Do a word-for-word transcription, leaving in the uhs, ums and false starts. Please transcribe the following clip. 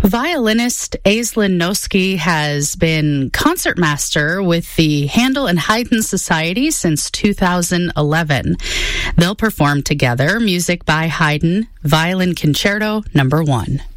Violinist Aislinn Noski has been concertmaster with the Handel and Haydn Society since two thousand eleven. They'll perform together music by Haydn, Violin Concerto Number One.